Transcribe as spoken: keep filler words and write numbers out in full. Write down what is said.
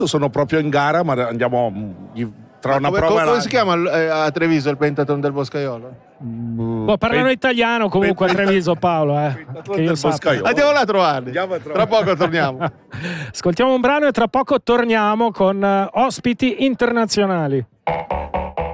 sono proprio in gara, ma andiamo tra una come, prova come, e come si chiama eh, a Treviso il Pentaton del Boscaiolo? Oh, parlano Pen- italiano comunque a Treviso, Paolo, eh, che io del sappia. Boscaiolo. Andiamo là a trovarli. Andiamo a trovarli. Tra poco torniamo. Ascoltiamo un brano e tra poco torniamo con eh, ospiti internazionali.